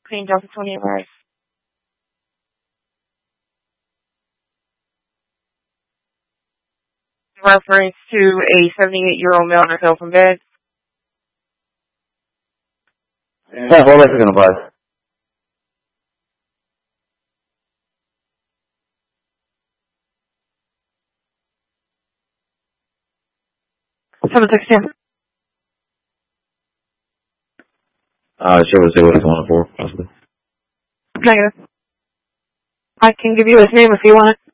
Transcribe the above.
Queen Delta 28 Rise. Reference to a 78-year-old male that fell from bed. Yeah, what else is going to buy? Sure, we'll see what he's going for, possibly. Negative. I can give you his name if you want it.